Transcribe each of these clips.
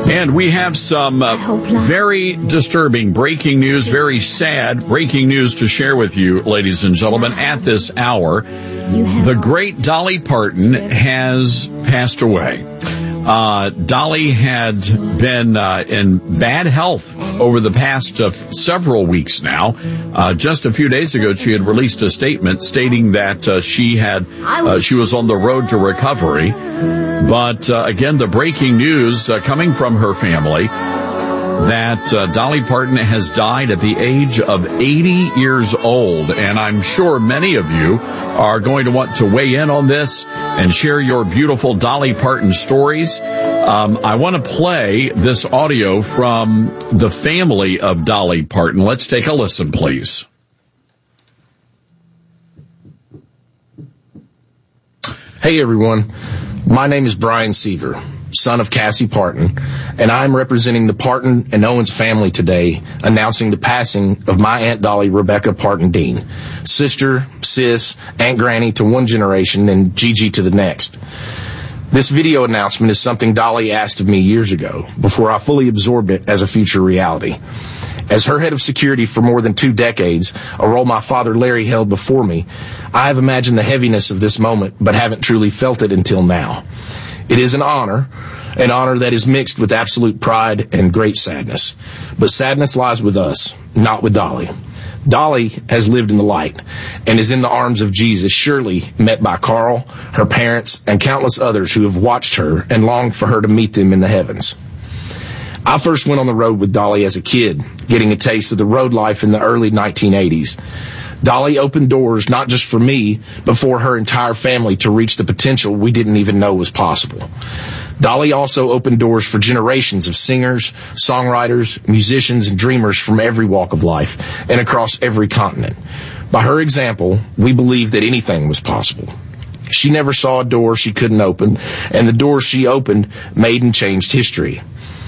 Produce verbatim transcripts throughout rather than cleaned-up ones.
And we have some uh, very disturbing breaking news, very sad breaking news to share with you, ladies and gentlemen, at this hour. The great Dolly Parton has passed away. Uh, Dolly had been uh, in bad health over the past uh, several weeks now. Uh, just a few days ago, she had released a statement stating that uh, she had uh, she was on the road to recovery. But uh, again, the breaking news uh, coming from her family that uh, Dolly Parton has died at the age of eighty years old. And I'm sure many of you are going to want to weigh in on this and share your beautiful Dolly Parton stories. Um, I want to play this audio from the family of Dolly Parton. Let's take a listen, please. Hey, everyone. My name is Brian Seaver, son of Cassie Parton, and I'm representing the Parton and Owens family today, announcing the passing of my Aunt Dolly Rebecca Parton Dean, sister, sis, Aunt Granny to one generation, and Gigi to the next. This video announcement is something Dolly asked of me years ago, before I fully absorbed it as a future reality. As her head of security for more than two decades, a role my father Larry held before me, I have imagined the heaviness of this moment, but haven't truly felt it until now. It is an honor, an honor that is mixed with absolute pride and great sadness. But sadness lies with us, not with Dolly. Dolly has lived in the light and is in the arms of Jesus, surely met by Carl, her parents, and countless others who have watched her and longed for her to meet them in the heavens. I first went on the road with Dolly as a kid, getting a taste of the road life in the early nineteen eighties. Dolly opened doors not just for me, but for her entire family to reach the potential we didn't even know was possible. Dolly also opened doors for generations of singers, songwriters, musicians, and dreamers from every walk of life and across every continent. By her example, we believed that anything was possible. She never saw a door she couldn't open, and the doors she opened made and changed history.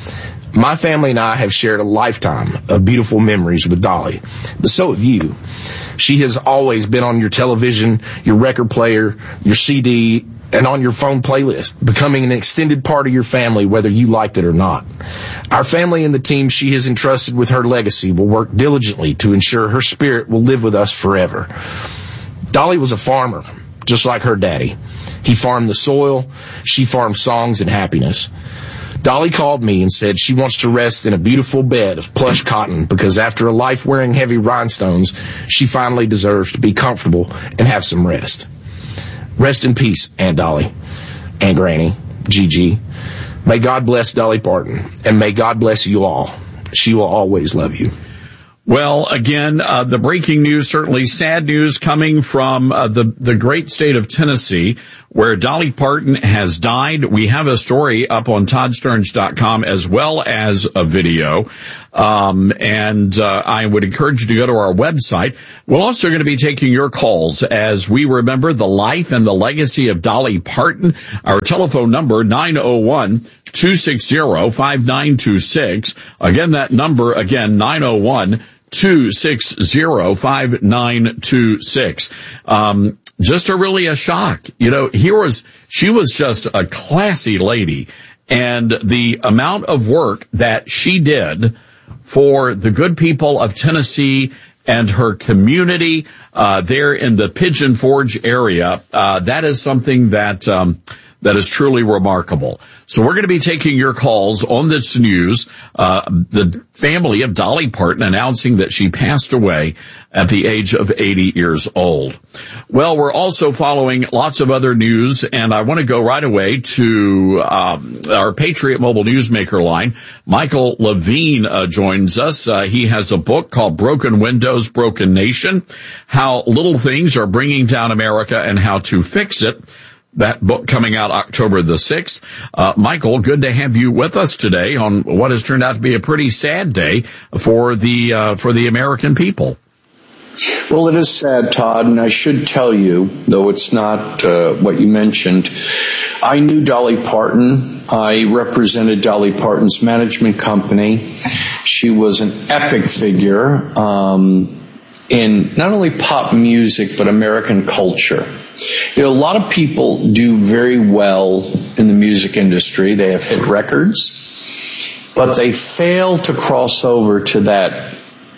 My family and I have shared a lifetime of beautiful memories with Dolly, but so have you. She has always been on your television, your record player, your C D, and on your phone playlist, becoming an extended part of your family, whether you liked it or not. Our family and the team she has entrusted with her legacy will work diligently to ensure her spirit will live with us forever. Dolly was a farmer, just like her daddy. He farmed the soil, she farmed songs and happiness. Dolly called me and said she wants to rest in a beautiful bed of plush cotton because after a life wearing heavy rhinestones, she finally deserves to be comfortable and have some rest. Rest in peace, Aunt Dolly, Aunt Granny, Gigi. May God bless Dolly Parton, and may God bless you all. She will always love you. Well, again, uh, the breaking news, certainly sad news coming from uh, the, the great state of Tennessee, where Dolly Parton has died. We have a story up on Todd Stearns dot com as well as a video. Um, and uh, I would encourage you to go to our website. We're also going to be taking your calls as we remember the life and the legacy of Dolly Parton. Our telephone number, nine oh one, two six zero, five nine two six. Again, that number, again, nine oh one, two six zero, five nine two six. Um, just a really a shock. You know, here was, she was just a classy lady, and the amount of work that she did for the good people of Tennessee and her community, uh, there in the Pigeon Forge area, uh, that is something that, um, that is truly remarkable. So we're going to be taking your calls on this news. Uh, the family of Dolly Parton announcing that she passed away at the age of eighty years old. Well, we're also following lots of other news, and I want to go right away to um, our Patriot Mobile Newsmaker line. Michael Levine uh, joins us. Uh, he has a book called Broken Windows, Broken Nation, How Little Things Are Bringing Down America and How to Fix It. That book coming out October the sixth. Uh, Michael, good to have you with us today on what has turned out to be a pretty sad day for the, uh, for the American people. Well, it is sad, Todd, and I should tell you, though it's not uh, what you mentioned, I knew Dolly Parton. I represented Dolly Parton's management company. She was an epic figure um, in not only pop music, but American culture. You know, a lot of people do very well in the music industry. They have hit records. but they fail to cross over to that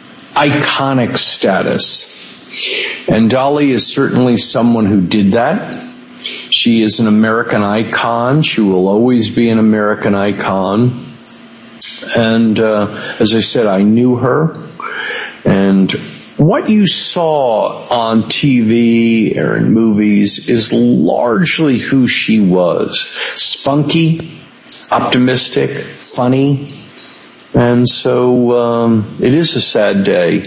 iconic status. And Dolly is certainly someone who did that. She is an American icon. She will always be an American icon. And uh, as I said, I knew her. And what you saw on T V or in movies is largely who she was. Spunky, optimistic, funny. And so um, it is a sad day,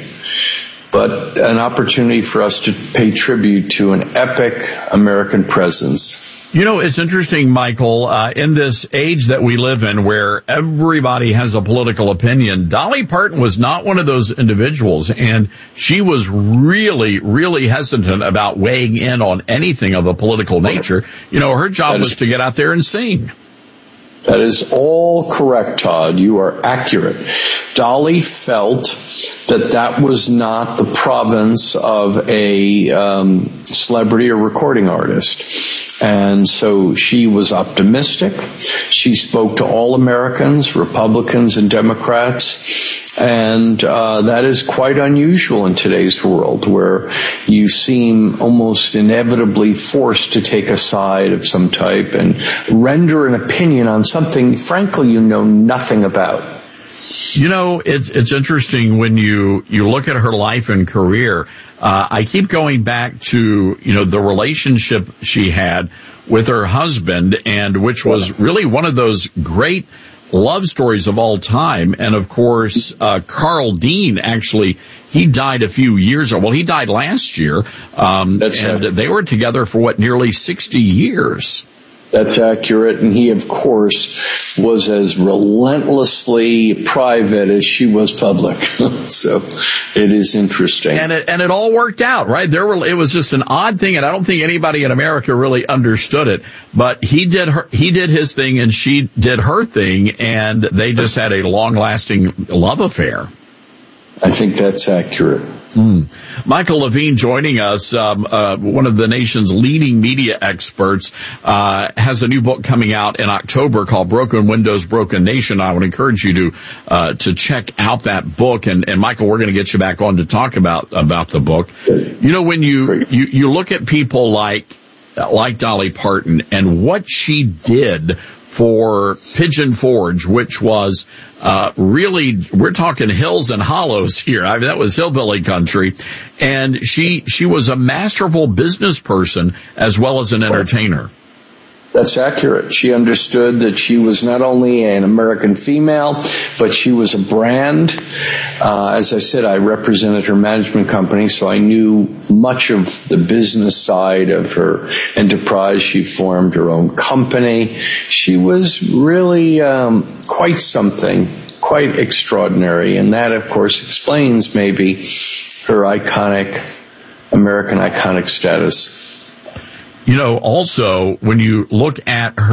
but an opportunity for us to pay tribute to an epic American presence. You know, it's interesting, Michael, uh, in this age that we live in where everybody has a political opinion, Dolly Parton was not one of those individuals, and she was really, really hesitant about weighing in on anything of a political nature. You know, her job was to get out there and sing. That is all correct, Todd. You are accurate. Dolly felt that that was not the province of a um, celebrity or recording artist. And so she was optimistic. She spoke to all Americans, Republicans and Democrats. And uh that is quite unusual in today's world, where you seem almost inevitably forced to take a side of some type and render an opinion on something, frankly, you know nothing about. You know, it's it's interesting when you you look at her life and career. Uh I keep going back to, you know, the relationship she had with her husband, and which was really one of those great love stories of all time. And of course, uh, Carl Dean, actually, he died a few years ago. Well, he died last year. Um, That's and right. They were together for what, nearly sixty years. That's accurate. And he, of course, was as relentlessly private as she was public. So it is interesting. And it, and it all worked out, right? There were, it was just an odd thing, and I don't think anybody in America really understood it. But he did her, he did his thing and she did her thing, and they just had a long-lasting love affair. I think that's accurate. Mm. Michael Levine joining us, um, uh, one of the nation's leading media experts, uh, has a new book coming out in October called Broken Windows, Broken Nation. I would encourage you to, uh, to check out that book. And, and Michael, we're going to get you back on to talk about, about the book. You know, when you, you, you look at people like, like Dolly Parton and what she did for Pigeon Forge, which was uh really, we're talking hills and hollows here. I mean, that was hillbilly country. And she she was a masterful business person as well as an entertainer. That's accurate. She understood that she was not only an American female, but she was a brand. Uh, as I said, I represented her management company, so I knew much of the business side of her enterprise. She formed her own company. She was really um, quite something, quite extraordinary. And that, of course, explains maybe her iconic, American iconic status. You know, also, when you look at her